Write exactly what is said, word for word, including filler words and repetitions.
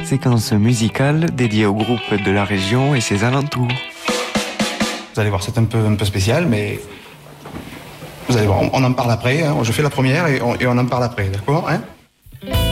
séquence musicale dédiée au groupe de la région et ses alentours. Vous allez voir, c'est un peu, un peu spécial, mais vous allez voir, on en parle après. Hein. Je fais la première et on, et on en parle après, d'accord, hein?